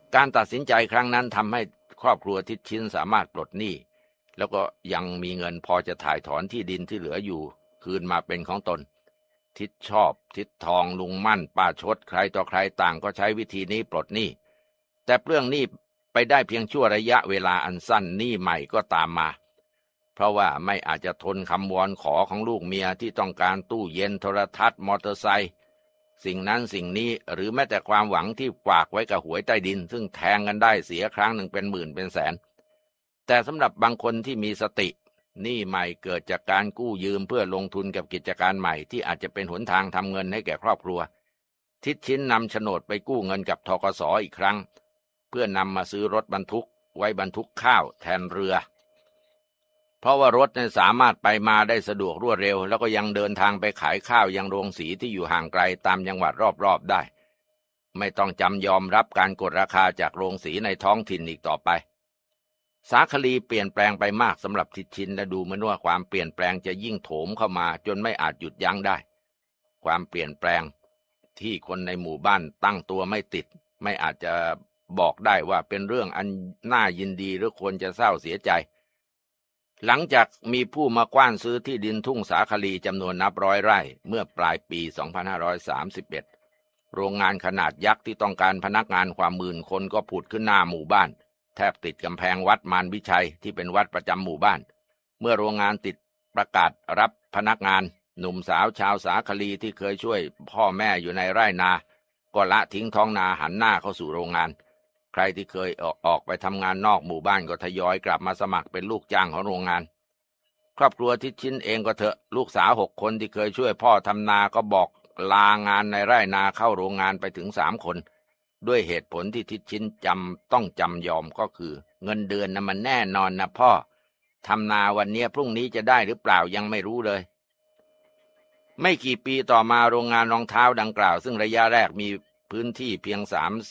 การตัดสินใจครั้งนั้นทำให้ครอบครัวทิศชินสามารถปลดหนี้แล้วก็ยังมีเงินพอจะถ่ายถอนที่ดินที่เหลืออยู่คืนมาเป็นของตนทิศชอบทิศทองลุงมั่นป้าชดใครต่อใครต่างก็ใช้วิธีนี้ปลดหนี้แต่เรื่องหนี้ไปได้เพียงชั่วระยะเวลาอันสั้นหนี้ใหม่ก็ตามมาเพราะว่าไม่อาจจะทนคำวอนขอของลูกเมียที่ต้องการตู้เย็นโทรทัศน์มอเตอร์ไซค์สิ่งนั้นสิ่งนี้หรือแม้แต่ความหวังที่ฝากไว้กับหวยใต้ดินซึ่งแทงกันได้เสียครั้งหนึ่งเป็นหมื่นเป็นแสนแต่สำหรับบางคนที่มีสติหนี้ใหม่เกิดจากการกู้ยืมเพื่อลงทุนกับกิจการใหม่ที่อาจจะเป็นหนทางทำเงินให้แก่ครอบครัวทิศชินนำโฉนดไปกู้เงินกับธกส.อีกครั้งเพื่อนำมาซื้อรถบรรทุกไว้บรรทุกข้าวแทนเรือเพราะว่ารถสามารถไปมาได้สะดวกรวดเร็วแล้วก็ยังเดินทางไปขายข้าวยังโรงสีที่อยู่ห่างไกลตามจังหวัดรอบๆได้ไม่ต้องจำยอมรับการกดราคาจากโรงสีในท้องถิ่นอีกต่อไปสาคลีเปลี่ยนแปลงไปมากสำหรับทิศชินและดูเหมือนว่าความเปลี่ยนแปลงจะยิ่งโถมเข้ามาจนไม่อาจหยุดยั้งได้ความเปลี่ยนแปลงที่คนในหมู่บ้านตั้งตัวไม่ติดไม่อาจจะบอกได้ว่าเป็นเรื่องอันน่ายินดีหรือควรจะเศร้าเสียใจหลังจากมีผู้มากว้านซื้อที่ดินทุ่งสาคลีจำนวนนับร้อยไร่เมื่อปลายปี 2531 โรงงานขนาดยักษ์ที่ต้องการพนักงานกว่าหมื่นคนก็ผุดขึ้นหน้าหมู่บ้านแทบติดกำแพงวัดมารวิชัยที่เป็นวัดประจำหมู่บ้านเมื่อโรงงานติดประกาศรับพนักงานหนุ่มสาวชาวสาคลีที่เคยช่วยพ่อแม่อยู่ในไร่นาก็ละทิ้งท้องนาหันหน้าเข้าสู่โรงงานใครที่เคยออกไปทำงานนอกหมู่บ้านก็ทยอยกลับมาสมัครเป็นลูกจ้างของโรงงานครอบครัวทิศชินเองก็เถอะลูกสาว6 คนที่เคยช่วยพ่อทำนาก็บอกลางานในไร่นาเข้าโรงงานไปถึง3 คนด้วยเหตุผลที่ทิศชินต้องจำยอมก็คือเงินเดือนมันแน่นอนนะพ่อทำนาวันนี้พรุ่งนี้จะได้หรือเปล่ายังไม่รู้เลยไม่กี่ปีต่อมาโรงงานรองเท้าดังกล่าวซึ่งระยะแรกมีพื้นที่เพียง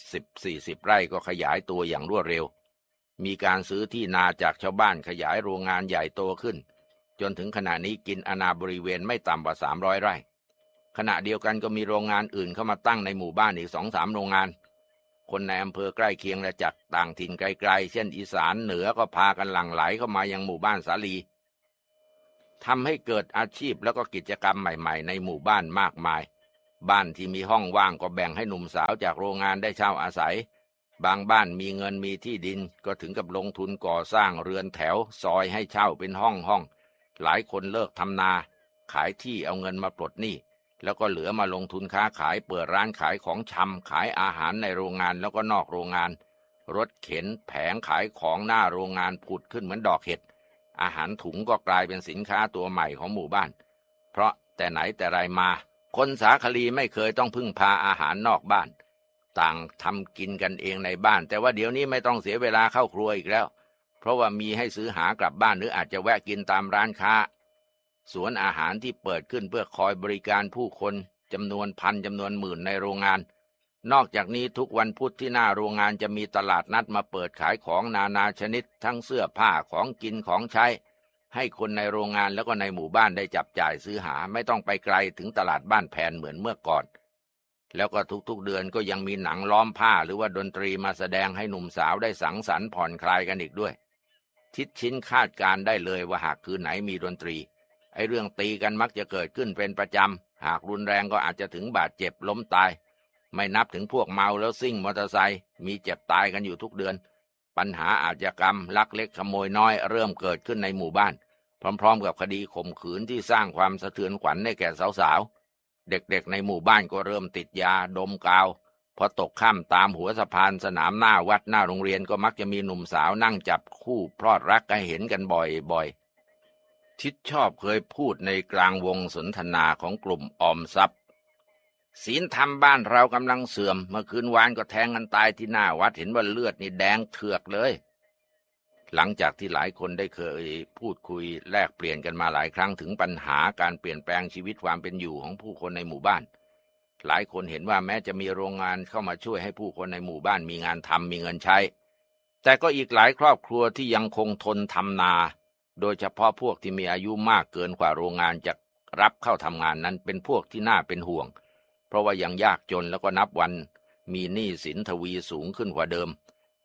30-40 ไร่ก็ขยายตัวอย่างรวดเร็วมีการซื้อที่นาจากชาวบ้านขยายโรงงานใหญ่โตขึ้นจนถึงขณะนี้กินอาณาบริเวณไม่ต่ำกว่า300 ไร่ขณะเดียวกันก็มีโรงงานอื่นเข้ามาตั้งในหมู่บ้านอีก 2-3 โรงงานคนในอำเภอใกล้เคียงและจากต่างถิ่นไกลๆเช่นอีสานเหนือก็พากันหลั่งไหลเข้ามายังหมู่บ้านสาลีทำให้เกิดอาชีพแล้วก็กิจกรรมใหม่ๆในหมู่บ้านมากมายบ้านที่มีห้องว่างก็แบ่งให้หนุ่มสาวจากโรงงานได้เช่าอาศัยบางบ้านมีเงินมีที่ดินก็ถึงกับลงทุนก่อสร้างเรือนแถวซอยให้เช่าเป็นห้องหลายคนเลิกทำนาขายที่เอาเงินมาปลดหนี้แล้วก็เหลือมาลงทุนค้าขายเปิดร้านขายของชำขายอาหารในโรงงานแล้วก็นอกโรงงานรถเข็นแผงขายของหน้าโรงงานผุดขึ้นเหมือนดอกเห็ดอาหารถุงก็กลายเป็นสินค้าตัวใหม่ของหมู่บ้านเพราะแต่ไหนแต่ไรมาคนสาคลีไม่เคยต้องพึ่งพาอาหารนอกบ้านต่างทำกินกันเองในบ้านแต่ว่าเดี๋ยวนี้ไม่ต้องเสียเวลาเข้าครัวอีกแล้วเพราะว่ามีให้ซื้อหากลับบ้านหรืออาจจะแวะกินตามร้านค้าสวนอาหารที่เปิดขึ้นเพื่อคอยบริการผู้คนจำนวนพันจำนวนหมื่นในโรงงานนอกจากนี้ทุกวันพุธที่หน้าโรงงานจะมีตลาดนัดมาเปิดขายของนานาชนิดทั้งเสื้อผ้าของกินของใช้ให้คนในโรงงานแล้วก็ในหมู่บ้านได้จับจ่ายซื้อหาไม่ต้องไปไกลถึงตลาดบ้านแผนเหมือนเมื่อก่อนแล้วก็ทุกๆเดือนก็ยังมีหนังล้อมผ้าหรือว่าดนตรีมาแสดงให้หนุ่มสาวได้สังสรรค์ผ่อนคลายกันอีกด้วยทิศชินคาดการได้เลยว่าหากคืนไหนมีดนตรีไอ้เรื่องตีกันมักจะเกิดขึ้นเป็นประจำหากรุนแรงก็อาจจะถึงบาดเจ็บล้มตายไม่นับถึงพวกเมาแล้วซิ่งมอเตอร์ไซค์มีเจ็บตายกันอยู่ทุกเดือนปัญหาอาชญากรรมลักเล็กขโมยน้อยเริ่มเกิดขึ้นในหมู่บ้านพร้อมๆกับคดีข่มขืนที่สร้างความสะเทือนขวัญให้แก่สาวๆเด็กๆในหมู่บ้านก็เริ่มติดยาดมกาวพอตกค่ำตามหัวสะพานสนามหน้าวัดหน้าโรงเรียนก็มักจะมีหนุ่มสาวนั่งจับคู่พลอดรักกันเห็นกันบ่อยๆทิศชอบเคยพูดในกลางวงสนทนาของกลุ่มออมทรัพย์ศีลธรรมบ้านเรากำลังเสื่อมเมื่อคืนวานก็แทงกันตายที่หน้าวัดเห็นว่าเลือดนี่แดงเถือกเลยหลังจากที่หลายคนได้เคยพูดคุยแลกเปลี่ยนกันมาหลายครั้งถึงปัญหาการเปลี่ยนแปลงชีวิตความเป็นอยู่ของผู้คนในหมู่บ้านหลายคนเห็นว่าแม้จะมีโรงงานเข้ามาช่วยให้ผู้คนในหมู่บ้านมีงานทำมีเงินใช้แต่ก็อีกหลายครอบครัวที่ยังคงทนทำนาโดยเฉพาะพวกที่มีอายุมากเกินกว่าโรงงานจะรับเข้าทำงานนั้นเป็นพวกที่น่าเป็นห่วงเพราะว่ายังยากจนแล้วก็นับวันมีหนี้สินทวีสูงขึ้นกว่าเดิม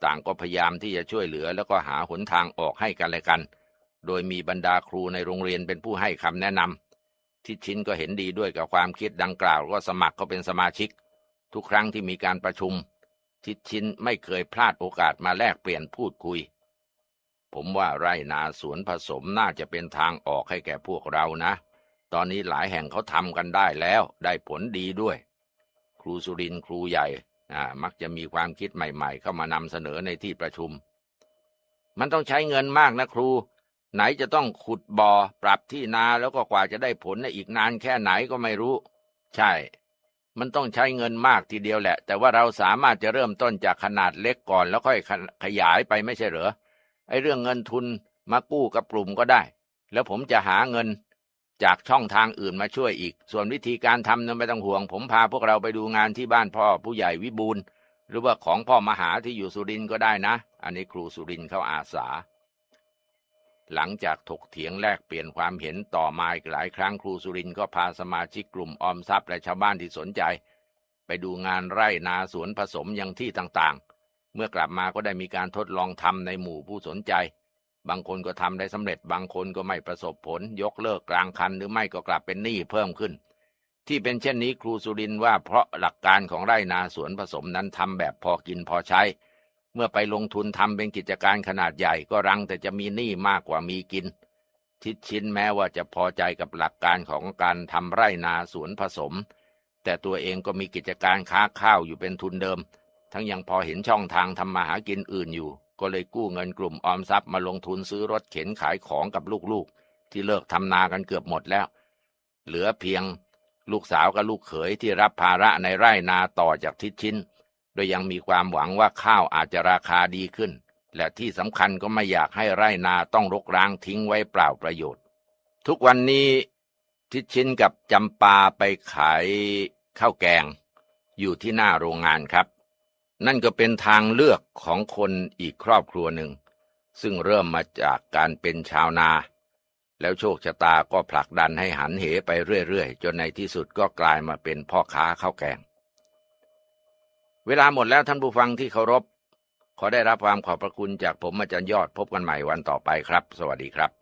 ต่างก็พยายามที่จะช่วยเหลือแล้วก็หาหนทางออกให้กันและกันโดยมีบรรดาครูในโรงเรียนเป็นผู้ให้คำแนะนำทิดชินก็เห็นดีด้วยกับความคิดดังกล่าวก็สมัครเข้าเป็นสมาชิกทุกครั้งที่มีการประชุมทิดชินไม่เคยพลาดโอกาสมาแลกเปลี่ยนพูดคุยผมว่าไร่นาสวนผสมน่าจะเป็นทางออกให้แก่พวกเรานะตอนนี้หลายแห่งเขาทำกันได้แล้วได้ผลดีด้วยครูสุรินทร์ครูใหญ่มักจะมีความคิดใหม่ๆเข้ามานำเสนอในที่ประชุมมันต้องใช้เงินมากนะครูไหนจะต้องขุดบ่อปรับที่นาแล้วก็กว่าจะได้ผลอีกนานแค่ไหนก็ไม่รู้ใช่มันต้องใช้เงินมากทีเดียวแหละแต่ว่าเราสามารถจะเริ่มต้นจากขนาดเล็กก่อนแล้วค่อยขยายไปไม่ใช่เหรอไอ้เรื่องเงินทุนมากู้กับกลุ่มก็ได้แล้วผมจะหาเงินจากช่องทางอื่นมาช่วยอีกส่วนวิธีการทำนั้นไม่ต้องห่วงผมพาพวกเราไปดูงานที่บ้านพ่อผู้ใหญ่วิบูลย์หรือว่าของพ่อมหาที่อยู่สุรินทร์ก็ได้นะอันนี้ครูสุรินทร์เขาอาสาหลังจากถกเถียงแลกเปลี่ยนความเห็นต่อมาอีกหลายครั้งครูสุรินทร์ก็พาสมาชิกกลุ่มออมทรัพย์และชาวบ้านที่สนใจไปดูงานไร่นาสวนผสมยังที่ต่างๆเมื่อกลับมาก็ได้มีการทดลองทำในหมู่ผู้สนใจบางคนก็ทำได้สำเร็จบางคนก็ไม่ประสบผลยกเลิกกลางคันหรือไม่ก็กลับเป็นหนี้เพิ่มขึ้นที่เป็นเช่นนี้ครูสุรินทร์ว่าเพราะหลักการของไร่นาสวนผสมนั้นทำแบบพอกินพอใช้เมื่อไปลงทุนทำเป็นกิจการขนาดใหญ่ก็รังแต่จะมีหนี้มากกว่ามีกินทิดชินแม้ว่าจะพอใจกับหลักการของการทำไร่นาสวนผสมแต่ตัวเองก็มีกิจการค้าข้าวอยู่เป็นทุนเดิมทั้งยังพอเห็นช่องทางทำมาหากินอื่นอยู่ก็เลยกู้เงินกลุ่มออมทรัพย์มาลงทุนซื้อรถเข็นขายของกับลูกๆที่เลิกทำนากันเกือบหมดแล้วเหลือเพียงลูกสาวกับลูกเขยที่รับภาระในไร่นาต่อจากทิดชินโดยยังมีความหวังว่าข้าวอาจจะราคาดีขึ้นและที่สำคัญก็ไม่อยากให้ไร่นาต้องรกร้างทิ้งไว้เปล่าประโยชน์ทุกวันนี้ทิดชินกับจำปาไปขายข้าวแกงอยู่ที่หน้าโรงงานครับนั่นก็เป็นทางเลือกของคนอีกครอบครัวหนึ่งซึ่งเริ่มมาจากการเป็นชาวนาแล้วโชคชะตาก็ผลักดันให้หันเหไปเรื่อยๆจนในที่สุดก็กลายมาเป็นพ่อค้าข้าวแกงเวลาหมดแล้วท่านผู้ฟังที่เคารพขอได้รับความขอบพระคุณจากผมอาจารย์ยอดพบกันใหม่วันต่อไปครับสวัสดีครับ